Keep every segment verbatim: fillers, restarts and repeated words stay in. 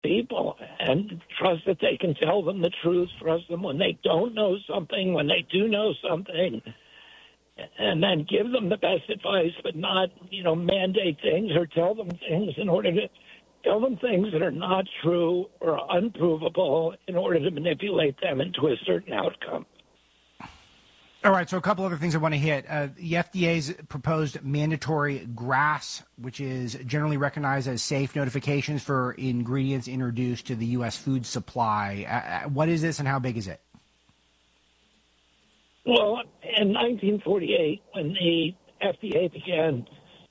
people and trust that they can tell them the truth, trust them when they don't know something, when they do know something, and then give them the best advice, but not, you know, mandate things or tell them things in order to tell them things that are not true or unprovable in order to manipulate them into a certain outcome. All right, so a couple other things I want to hit. Uh, the F D A's proposed mandatory G R A S, which is generally recognized as safe notifications for ingredients introduced to the U S food supply. Uh, what is this and how big is it? Well, in nineteen forty-eight, when the F D A began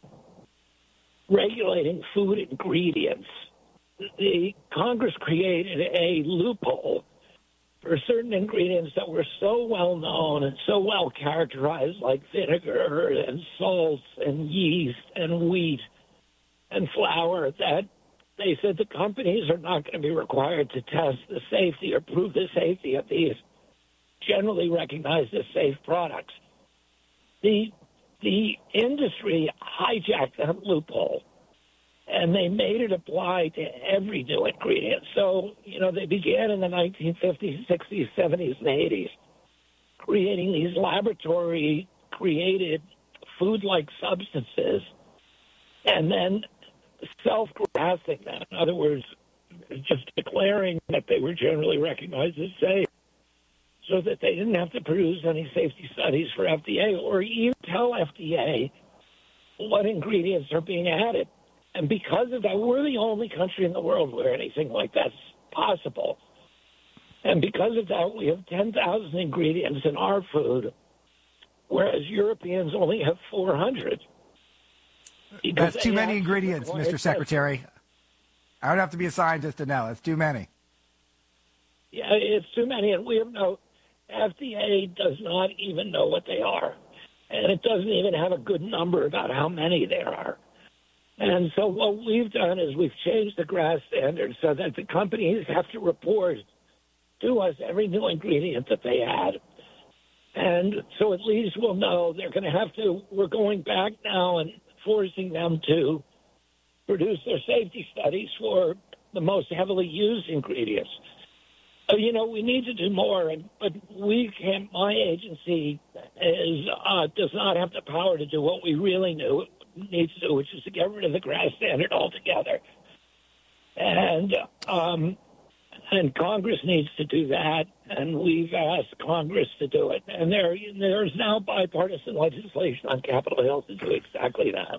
regulating food ingredients, the Congress created a loophole for certain ingredients that were so well known and so well characterized, like vinegar and salts and yeast and wheat and flour, that they said the companies are not going to be required to test the safety or prove the safety of these generally recognized as safe products. The the industry hijacked that loophole, and they made it apply to every new ingredient. So, you know, they began in the nineteen fifties, sixties, seventies, and eighties, creating these laboratory-created food-like substances, and then self-grasping them. In other words, just declaring that they were generally recognized as safe, so that they didn't have to produce any safety studies for F D A or even tell F D A what ingredients are being added. And because of that, we're the only country in the world where anything like that's possible. And because of that, we have ten thousand ingredients in our food, whereas Europeans only have four hundred. That's too many ingredients, Mister Secretary. I would have to be a scientist to know. It's too many. Yeah, it's too many, and we have no, F D A does not even know what they are. And it doesn't even have a good number about how many there are. And so what we've done is we've changed the G R A S standards so that the companies have to report to us every new ingredient that they add. And so at least we'll know they're going to have to, we're going back now and forcing them to produce their safety studies for the most heavily used ingredients. So, you know, we need to do more, and, but we can't, my agency is, uh, does not have the power to do what we really knew needs to do, which is to get rid of the G R A S standard altogether. And um, and Congress needs to do that, and we've asked Congress to do it. And there there's now bipartisan legislation on Capitol Hill to do exactly that.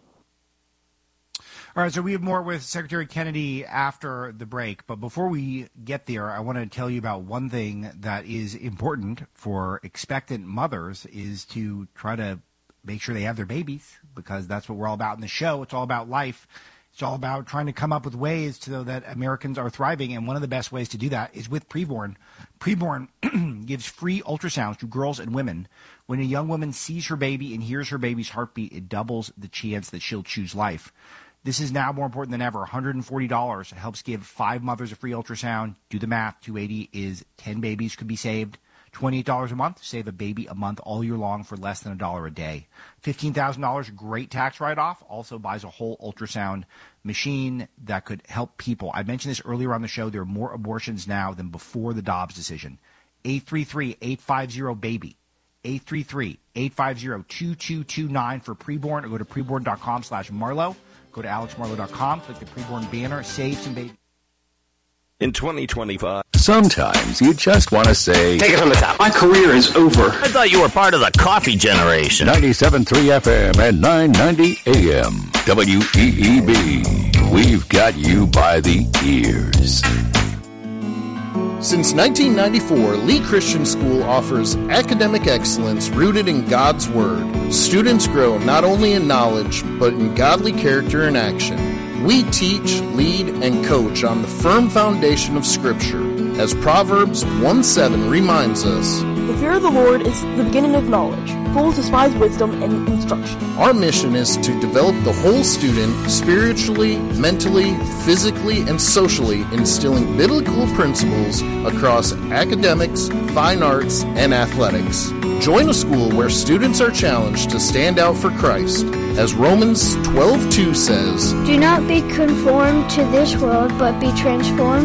All right, so we have more with Secretary Kennedy after the break. But before we get there, I want to tell you about one thing that is important for expectant mothers is to try to make sure they have their babies, because that's what we're all about in the show. It's all about life. It's all about trying to come up with ways so that Americans are thriving, and one of the best ways to do that is with Preborn. Preborn gives free ultrasounds to girls and women. When a young woman sees her baby and hears her baby's heartbeat, it doubles the chance that she'll choose life. This is now more important than ever. one hundred forty dollars. It helps give five mothers a free ultrasound. Do the math. two hundred eighty dollars is ten babies could be saved. twenty-eight dollars a month, save a baby a month all year long for less than a dollar a day. fifteen thousand dollars, great tax write-off, also buys a whole ultrasound machine that could help people. I mentioned this earlier on the show. There are more abortions now than before the Dobbs decision. eight three three, eight five zero, BABY. eight three three, eight five zero, two two two nine for Preborn, or go to preborn.com slash Marlowe. Go to alex marlowe dot com, click the Preborn banner, save some baby. In twenty twenty-five, sometimes you just want to say, take it from the top. My career is over. I thought you were part of the coffee generation. ninety-seven point three F M and nine ninety A M. W E E B. We've got you by the ears. Since nineteen ninety-four, Lee Christian School offers academic excellence rooted in God's Word. Students grow not only in knowledge, but in godly character and action. We teach, lead, and coach on the firm foundation of Scripture. As Proverbs one seven reminds us, the fear of the Lord is the beginning of knowledge. Fools despise wisdom and instruction. Our mission is to develop the whole student spiritually, mentally, physically, and socially, instilling biblical principles across academics, fine arts, and athletics. Join a school where students are challenged to stand out for Christ. As Romans twelve two says, do not be conformed to this world, but be transformed